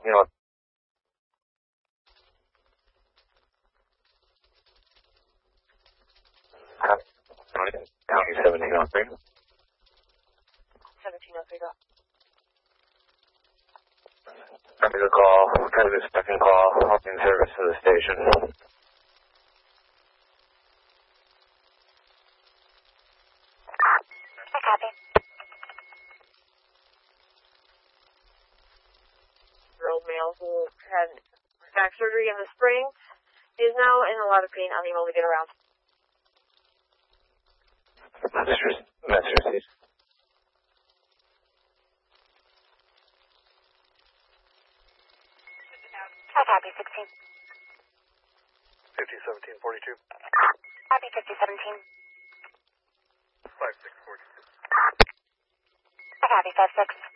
You know, County 1703. 1703, go. Copy the call. Kind of a second call. Helping service to the station. Copy. Your old male who had back surgery in the spring is now in a lot of pain, unable to get around. Masters. Copy, 16. 501742. Copy, 5017. 5642. Copy, 56.